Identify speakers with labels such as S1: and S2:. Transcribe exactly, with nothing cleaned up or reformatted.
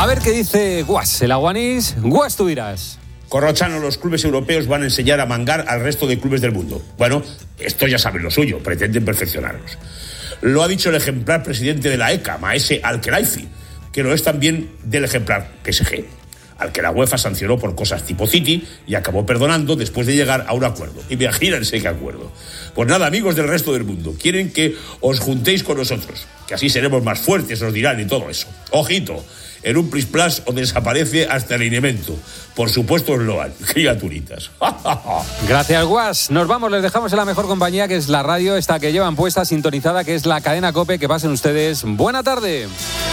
S1: A ver qué dice Guas, el aguanís. Guas, tú dirás.
S2: Corrochano, los clubes europeos van a enseñar a mangar al resto de clubes del mundo. Bueno, esto ya saben lo suyo, pretenden perfeccionarlos. Lo ha dicho el ejemplar presidente de la E C A, Maese Al-Khelaifi, que lo es también del ejemplar P S G, al que la UEFA sancionó por cosas tipo City y acabó perdonando después de llegar a un acuerdo. Y imagínense qué acuerdo. Pues nada, amigos del resto del mundo, quieren que os juntéis con nosotros, que así seremos más fuertes, os dirán, y todo eso. Ojito, en un plis plas os desaparece hasta el elemento. Por supuesto os loan, criaturitas.
S1: Gracias, Guas. Nos vamos, les dejamos en la mejor compañía, que es la radio, esta que llevan puesta, sintonizada, que es la cadena COPE. Que pasen ustedes buena tarde.